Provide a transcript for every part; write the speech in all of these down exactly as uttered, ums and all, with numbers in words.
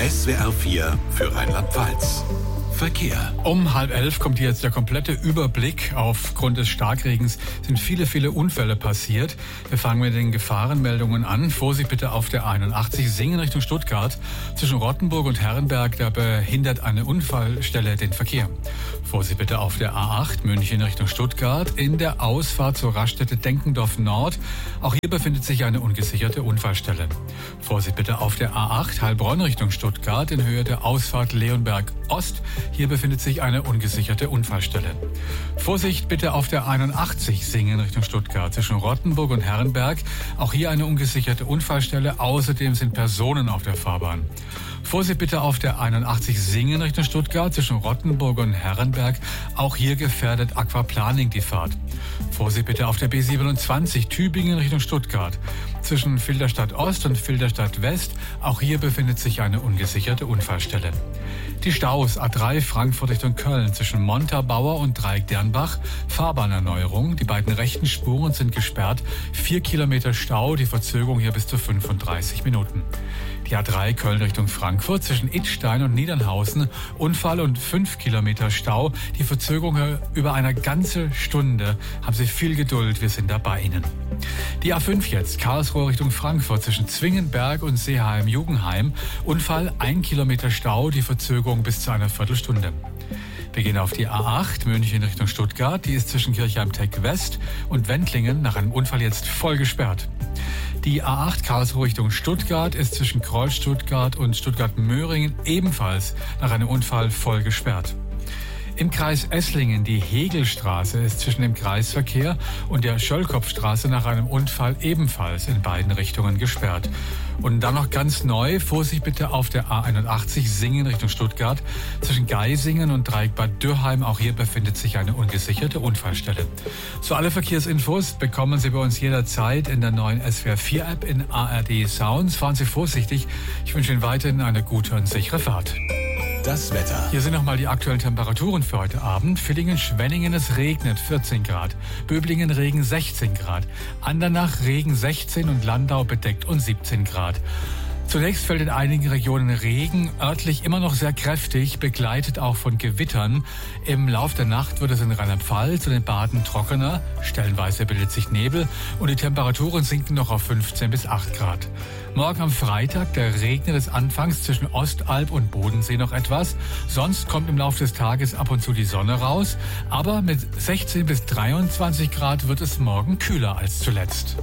S W R vier für Rheinland-Pfalz. Verkehr. Um halb elf kommt hier jetzt der komplette Überblick. Aufgrund des Starkregens sind viele, viele Unfälle passiert. Wir fangen mit den Gefahrenmeldungen an. Vorsicht bitte auf der einundachtzig Singen Richtung Stuttgart. Zwischen Rottenburg und Herrenberg, da behindert eine Unfallstelle den Verkehr. Vorsicht bitte auf der A acht München Richtung Stuttgart. In der Ausfahrt zur Raststätte Denkendorf Nord. Auch hier befindet sich eine ungesicherte Unfallstelle. Vorsicht bitte auf der A acht Heilbronn Richtung Stuttgart in Höhe der Ausfahrt Leonberg Ost. Hier befindet sich eine ungesicherte Unfallstelle. Vorsicht bitte auf der einundachtzig Singen Richtung Stuttgart zwischen Rottenburg und Herrenberg. Auch hier eine ungesicherte Unfallstelle. Außerdem sind Personen auf der Fahrbahn. Vorsicht bitte auf der einundachtzig Singen Richtung Stuttgart zwischen Rottenburg und Herrenberg. Auch hier gefährdet Aquaplaning die Fahrt. Vorsicht bitte auf der B siebenundzwanzig Tübingen Richtung Stuttgart zwischen Filderstadt Ost und Filderstadt West. Auch hier befindet sich eine ungesicherte Unfallstelle. Die Staus A drei Frankfurt Richtung Köln zwischen Montabaur und Dreieck Dernbach. Fahrbahnerneuerung. Die beiden rechten Spuren sind gesperrt. Vier Kilometer Stau. Die Verzögerung hier bis zu fünfunddreißig Minuten. Die A drei Köln Richtung Frankfurt zwischen Idstein und Niedernhausen. Unfall und fünf Kilometer Stau. Die Verzögerung über eine ganze Stunde. Haben Sie viel Geduld, wir sind da bei Ihnen. Die A fünf jetzt, Karlsruhe Richtung Frankfurt zwischen Zwingenberg und Seeheim-Jugenheim. Unfall, ein Kilometer Stau, die Verzögerung bis zu einer Viertelstunde. Wir gehen auf die A acht München Richtung Stuttgart. Die ist zwischen Kirchheim-Tech West und Wendlingen nach einem Unfall jetzt voll gesperrt. Die A acht Karlsruhe Richtung Stuttgart ist zwischen Kreuz-Stuttgart und Stuttgart-Möhringen ebenfalls nach einem Unfall voll gesperrt. Im Kreis Esslingen, die Hegelstraße ist zwischen dem Kreisverkehr und der Schöllkopfstraße nach einem Unfall ebenfalls in beiden Richtungen gesperrt. Und dann noch ganz neu, Vorsicht bitte auf der A einundachtzig Singen Richtung Stuttgart zwischen Geisingen und Dreieck Bad Dürrheim. Auch hier befindet sich eine ungesicherte Unfallstelle. So, alle Verkehrsinfos bekommen Sie bei uns jederzeit in der neuen S W R vier App in A R D Sounds. Fahren Sie vorsichtig. Ich wünsche Ihnen weiterhin eine gute und sichere Fahrt. Das Wetter. Hier sind nochmal die aktuellen Temperaturen für heute Abend. Villingen-Schwenningen, es regnet vierzehn Grad. Böblingen Regen sechzehn Grad. Andernach Regen sechzehn und Landau bedeckt und siebzehn Grad. Zunächst fällt in einigen Regionen Regen, örtlich immer noch sehr kräftig, begleitet auch von Gewittern. Im Lauf der Nacht wird es in Rheinland-Pfalz und in Baden trockener, stellenweise bildet sich Nebel und die Temperaturen sinken noch auf fünfzehn bis acht Grad. Morgen am Freitag, da regnet es anfangs zwischen Ostalb und Bodensee noch etwas. Sonst kommt im Laufe des Tages ab und zu die Sonne raus. Aber mit sechzehn bis dreiundzwanzig Grad wird es morgen kühler als zuletzt.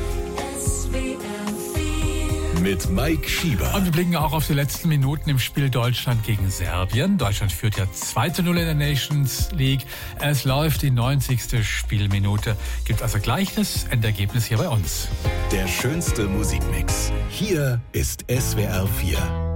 Mit Mike Schieber. Und wir blicken auch auf die letzten Minuten im Spiel Deutschland gegen Serbien. Deutschland führt ja zwei zu null in der Nations League. Es läuft die neunzigste Spielminute. Gibt also gleich das Endergebnis hier bei uns. Der schönste Musikmix. Hier ist S W R vier.